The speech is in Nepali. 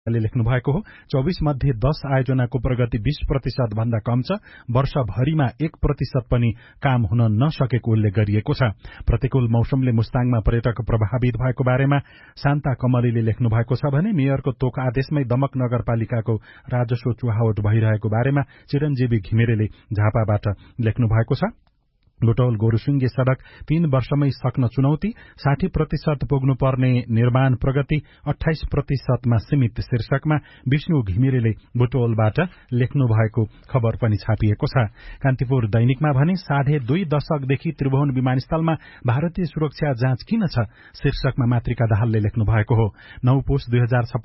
लेख्नु भएको हो। 24 मध्ये 10 आयोजनाको प्रगति 20% भन्दा कम छ। वर्षभरिमा 1% पनि काम हुन नसकेको उल्लेख गरिएको छ। प्रतिकूल मौसमले मुस्ताङमा पर्यटक प्रभावित भएको बारेमा शान्ता कमलीले लेख्नु भएको छ भने मेयरको तोक आदेशमै दमक नगरपालिकाको राजस्व चुहावट भइरहेको बारेमा चिरञ्जीवी घिमिरेले झापाबाट लेख्नु भएको छ। बुटौल गोरुसिंगे सड़क 3 वर्षमै सक्न चुनौती, 60% पुग्नुपर्ने निर्माण प्रगति 28% मा सीमित शीर्षकमा विष्णु घिमिरेले बुटौलबाट लेख्नु भएको खबर पनि छापिएको छ। कान्तिपुर दैनिकमा भने 2.5 दशकदेखि त्रिभुवन विमानस्थलमा भारतीय सुरक्षा जाँच किन छ शीर्षकमा मातृका दाहालले लेख्नु भएको हो। 9 पुस 2056